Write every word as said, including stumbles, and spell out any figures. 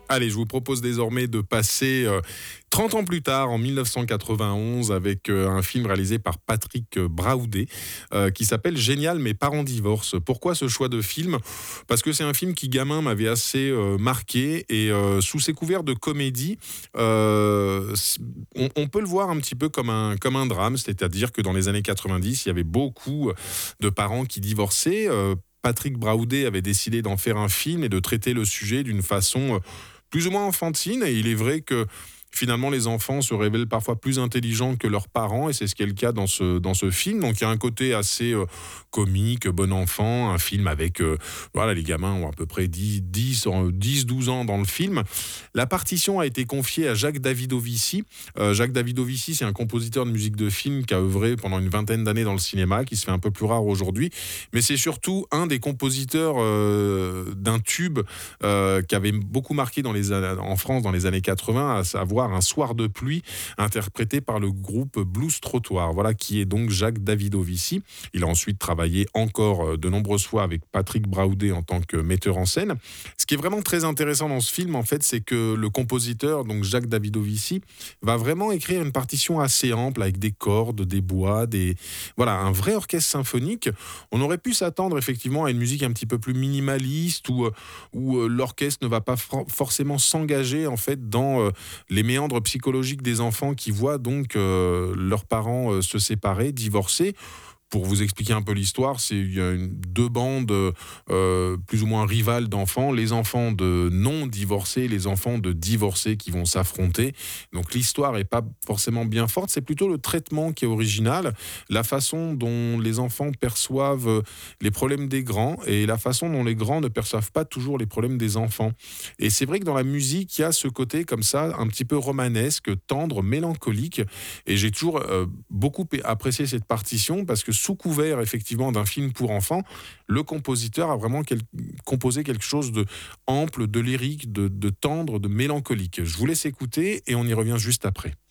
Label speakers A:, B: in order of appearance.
A: Allez, je vous propose désormais de passer euh, trente ans plus tard, en dix-neuf cent quatre-vingt-onze, avec euh, un film réalisé par Patrick Braoudé, euh, qui s'appelle Génial, mes parents divorcent. Pourquoi ce choix de film ? Parce que c'est un film qui, gamin, m'avait assez euh, marqué, et euh, sous ses couverts de comédie, euh, on, on peut le voir un petit peu comme un, comme un drame, c'est-à-dire que dans les années quatre-vingt-dix, il y avait beaucoup de parents qui divorçaient. Euh, Patrick Braoudé avait décidé d'en faire un film et de traiter le sujet d'une façon euh, plus ou moins enfantine, et il est vrai que finalement les enfants se révèlent parfois plus intelligents que leurs parents, et c'est ce qui est le cas dans ce, dans ce film. Donc il y a un côté assez euh, comique, bon enfant, un film avec, euh, voilà, les gamins ont à peu près dix, dix, dix, douze ans dans le film. La partition a été confiée à Jacques Davidovici. Euh, Jacques Davidovici, c'est un compositeur de musique de film qui a œuvré pendant une vingtaine d'années dans le cinéma, qui se fait un peu plus rare aujourd'hui, mais c'est surtout un des compositeurs euh, d'un tube euh, qui avait beaucoup marqué dans les, en France dans les années quatre-vingts, à savoir Un soir de pluie, interprété par le groupe Blues Trottoir. Voilà qui est donc Jacques Davidovici. Il a ensuite travaillé encore de nombreuses fois avec Patrick Braoudé en tant que metteur en scène. Ce qui est vraiment très intéressant dans ce film, en fait, c'est que le compositeur, donc Jacques Davidovici, va vraiment écrire une partition assez ample avec des cordes, des bois, des voilà, un vrai orchestre symphonique. On aurait pu s'attendre effectivement à une musique un petit peu plus minimaliste, où, où l'orchestre ne va pas for- forcément s'engager en fait dans euh, les méandres psychologiques des enfants qui voient donc euh, leurs parents euh, se séparer, divorcer. Pour vous expliquer un peu l'histoire, c'est il y a une, deux bandes euh, plus ou moins rivales d'enfants, les enfants de non divorcés, les enfants de divorcés qui vont s'affronter. Donc l'histoire est pas forcément bien forte, c'est plutôt le traitement qui est original, la façon dont les enfants perçoivent les problèmes des grands et la façon dont les grands ne perçoivent pas toujours les problèmes des enfants. Et c'est vrai que dans la musique, il y a ce côté comme ça, un petit peu romanesque, tendre, mélancolique. Et j'ai toujours euh, beaucoup apprécié cette partition parce que sous couvert effectivement d'un film pour enfants, le compositeur a vraiment quel- composé quelque chose de ample, de lyrique, de, de tendre, de mélancolique. Je vous laisse écouter et on y revient juste après.